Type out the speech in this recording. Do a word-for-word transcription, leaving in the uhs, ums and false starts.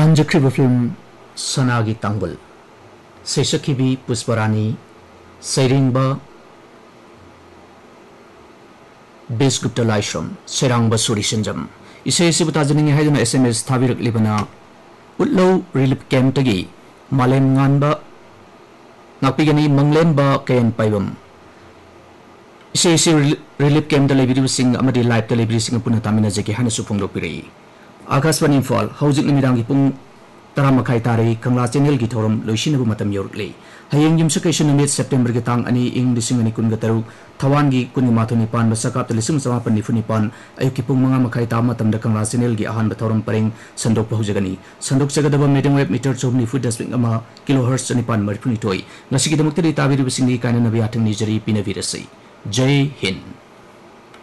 ꯄꯟꯖꯈ꯭ꯔꯤꯕ ꯐꯤल्ꯝ ꯁꯅꯥꯒꯤ ꯇꯥꯡꯕꯜ ꯁꯩꯁꯛꯈꯤꯕꯤ ꯄꯨꯁꯄꯔꯥꯅꯤ ꯁꯩꯔꯦꯡꯕ ꯕꯤꯁꯒꯨꯞꯇ ꯂꯥꯏꯁ꯭ꯔꯝ ꯁꯩꯔꯥꯡꯕ ꯁꯨꯔꯤꯁꯟꯖꯝ ꯏꯁꯩ ꯑꯁꯤꯕꯨ ꯇꯥꯖꯅꯤꯡꯉꯤ ꯍꯥꯏꯗꯨꯅ ꯑꯦꯁ ꯑꯦꯝ ꯑꯦꯁ ꯊꯥꯕꯤꯔꯛꯂꯤꯕꯅ ꯎꯠꯂꯧ ꯔꯤꯂꯤꯐ ꯀꯦꯝꯞꯇꯒꯤ ꯃꯥꯂꯦꯝ ꯉꯥꯟꯕ ꯉꯥꯛꯄꯤꯒꯅꯤ ꯃꯪꯂꯦꯝꯕ ꯀꯌꯟ ꯄꯥꯏꯕꯝ ꯏꯁꯩ ꯑꯁꯤ ꯔꯤꯂꯤꯐ ꯀꯦꯝꯞꯇ ꯂꯩꯕꯤꯔꯤꯕꯁꯤꯡ ꯑꯃꯗꯤ ꯂꯥꯏꯚꯇ ꯂꯩꯕꯤꯔꯤꯕꯁꯤꯡ ꯄꯨꯟꯅ ꯇꯥꯃꯤꯟꯅꯖꯒꯦ ꯍꯥꯏꯅꯁꯨ ꯐꯣꯡꯗꯣꯛꯄꯤꯔꯛꯏ आकाशवाणी इम्फाल हौजिक निमिदांगी पुंग तरा मखाई तारे कंगला चैनल की थौरम लोइसिनबु मतम यौरकले हयेंग युमसकैसन नुमित सेप्टेम्बर के तांग अनि इंग लिसिंग अनि कुनगा तरुक थवान की कुनि माथो निपान बसकाप लिसिंग समापन निफु निपान अयुकी पुंग मंगा मखाई ता मतम द कंगला चैनल की अहान बथौरम परेंग संदोक पहुजगनी संदोक जगदब मीडियम वेब मीटर चौब निफु दशमिक अमा kilohertz चनिपान मरिफुनि toy ngasi ki damakta tabiru bisingi kaina nabi athang ni jari pinavirasi जय हिंद।